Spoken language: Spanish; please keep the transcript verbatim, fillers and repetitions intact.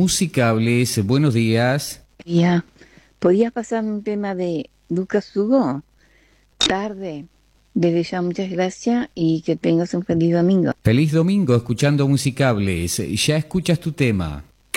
Musicables. Buenos días. Ya, ¿podías pasar un tema de Lucas Hugo? Tarde. Desde ya, muchas gracias y que tengas un feliz domingo. Feliz domingo escuchando Musicables. Ya escuchas tu tema.